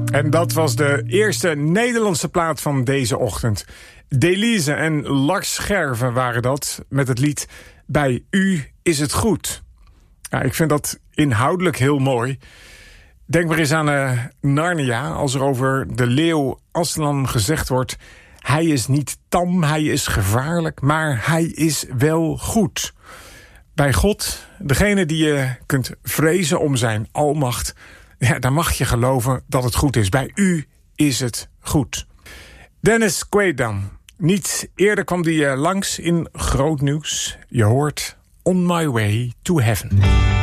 En dat was de eerste Nederlandse plaat van deze ochtend. Delise en Lars Scherven waren dat met het lied Bij U is het goed. Ja, ik vind dat inhoudelijk heel mooi. Denk maar eens aan Narnia, als er over de leeuw Aslan gezegd wordt: hij is niet tam, hij is gevaarlijk, maar hij is wel goed. Bij God, degene die je kunt vrezen om zijn almacht, ja, dan mag je geloven dat het goed is. Bij u is het goed. Dennis Quaid dan. Niet eerder kwam die langs in groot nieuws. Je hoort On My Way to Heaven.